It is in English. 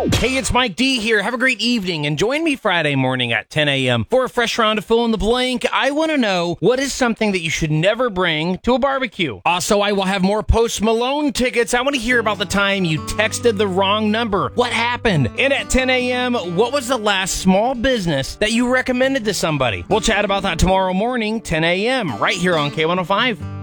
Hey, it's Mike D here. Have a great evening and join me Friday morning at 10 a.m. for a fresh round of Fill in the Blank. I want to know, what is something that you should never bring to a barbecue? Also, I will have more Post Malone tickets. I want to hear about the time you texted the wrong number. What happened? And at 10 a.m., what was the last small business that you recommended to somebody? We'll chat about that tomorrow morning, 10 a.m., right here on K105.